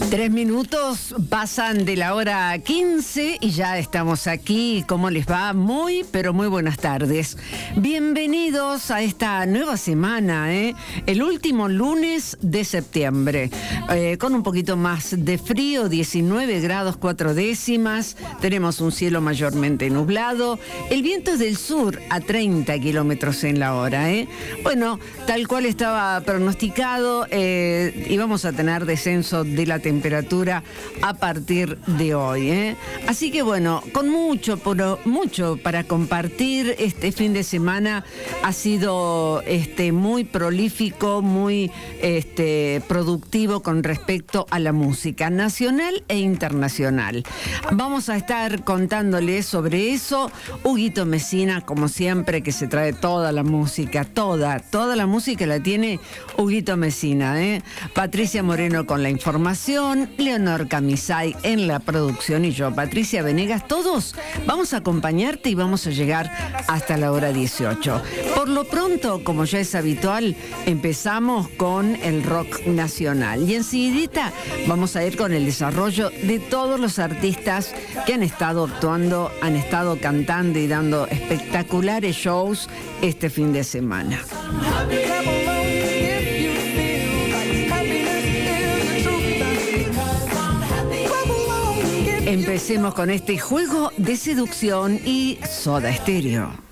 3 minutos pasan de la hora 15 y ya estamos aquí. ¿Cómo les va? Muy, pero muy buenas tardes. Bienvenidos a esta nueva semana, el último lunes de septiembre. Con un poquito más de frío, 19 grados 4 décimas. Tenemos un cielo mayormente nublado. El viento es del sur a 30 kilómetros en la hora. Bueno, tal cual estaba pronosticado, íbamos a tener descenso de la temperatura a partir de hoy. Así que bueno, con mucho para compartir. Este fin de semana ha sido muy prolífico, muy productivo con respecto a la música nacional e internacional. Vamos a estar contándoles sobre eso. Huguito Messina, como siempre, que se trae toda la música, toda la música la tiene Huguito Messina. Patricia Moreno con la información, Leonor Camisay en la producción y yo, Patricia Venegas, todos vamos a acompañarte y vamos a llegar hasta la hora 18. Por lo pronto, como ya es habitual, empezamos con el rock nacional y enseguidita vamos a ir con el desarrollo de todos los artistas que han estado actuando, han estado cantando y dando espectaculares shows este fin de semana. Empecemos con este juego de seducción y Soda Stereo.